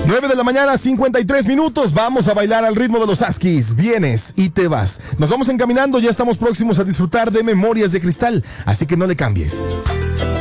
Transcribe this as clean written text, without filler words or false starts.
9 de la mañana, 53 minutos. Vamos a bailar al ritmo de los Askis. Vienes y te vas. Nos vamos encaminando, ya estamos próximos a disfrutar de Memorias de Cristal, así que no le cambies.